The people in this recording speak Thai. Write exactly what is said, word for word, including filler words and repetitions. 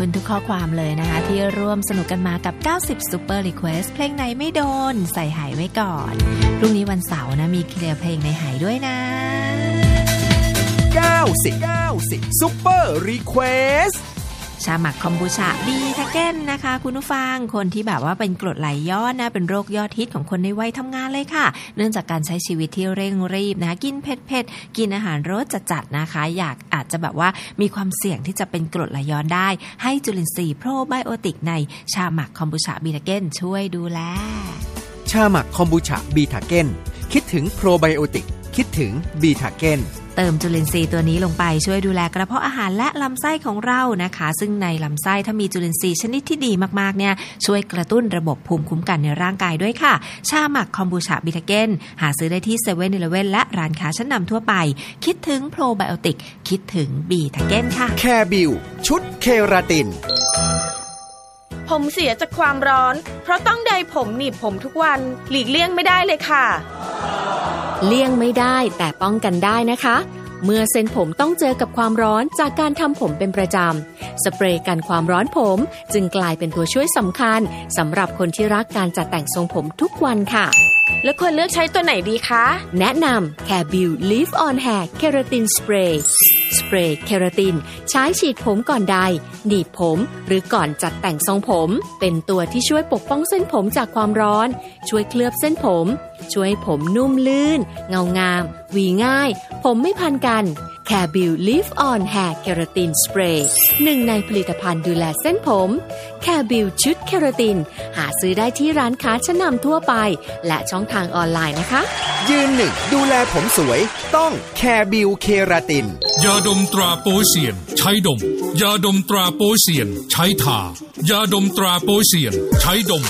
คุณทุกข้อความเลยนะคะที่ร่วมสนุกกันมากับเก้าสิบ Super Request เพลงไหนไม่โดนใส่หายไว้ก่อนพรุ่งนี้วันเสาร์นะมีเคลียร์เพลงในหายด้วยนะเก้าสิบ เก้าสิบ Super Request ชาหมักคอมบูชาบีทาเก้นนะคะคุณผู้ฟังคนที่แบบว่าเป็นกรดไหลย้อนนะเป็นโรคยอดฮิตของคนในวัยทำงานเลยค่ะเนื่องจากการใช้ชีวิตที่เร่งรีบนะกินเผ็ดๆกินอาหารรสจัดๆนะคะอยากอาจจะแบบว่ามีความเสี่ยงที่จะเป็นกรดไหลย้อนได้ให้จุลินทรีย์โปรไบโอติกในชาหมักคอมบูชาบีทาเก้นช่วยดูแลชาหมักคอมบูชาบีทาเก้นคิดถึงโปรไบโอติกคิดถึงบีทาเก้นเติมจุลินทรีย์ตัวนี้ลงไปช่วยดูแลกระเพาะอาหารและลำไส้ของเรานะคะซึ่งในลำไส้ถ้ามีจุลินทรีย์ชนิดที่ดีมากๆเนี่ยช่วยกระตุ้นระบบภูมิคุ้มกันในร่างกายด้วยค่ะชาหมักคอมบูชาบิทาเก้นหาซื้อได้ที่เซเว่น อีเลฟเว่นและร้านค้าชั้นนำทั่วไปคิดถึงโปรไบโอติกคิดถึงบีทาเก้นค่ะแคบิวชุดเคราตินผมเสียจากความร้อนเพราะต้องไดผมหนีบผมทุกวันหลีกเลี่ยงไม่ได้เลยค่ะเลี่ยงไม่ได้แต่ป้องกันได้นะคะเมื่อเส้นผมต้องเจอกับความร้อนจากการทำผมเป็นประจำสเปรย์กันความร้อนผมจึงกลายเป็นตัวช่วยสำคัญสำหรับคนที่รักการจัดแต่งทรงผมทุกวันค่ะแล้วควรเลือกใช้ตัวไหนดีคะแนะนำแคบิว Leave on Hair Keratin Spray สเปรย์เคราตินใช้ฉีดผมก่อนใดหนีบผมหรือก่อนจัดแต่งทรงผมเป็นตัวที่ช่วยปกป้องเส้นผมจากความร้อนช่วยเคลือบเส้นผมช่วยผมนุ่มลื่นเงางามหวีง่ายผมไม่พันกันแคบิว Leave on Hair Keratin Spray หนึ่งในผลิตภัณฑ์ดูแลเส้นผมแคบิวชุดเคราตินหาซื้อได้ที่ร้านค้าชั้นนำทั่วไปและช่องทางออนไลน์นะคะยืนหนึ่งดูแลผมสวยต้องแคบิวเคราตินยาดมตราโปเซียนใช้ดมยาดมตราโปเซียนใช้ทายาดมตราโปเซียนใช้ดม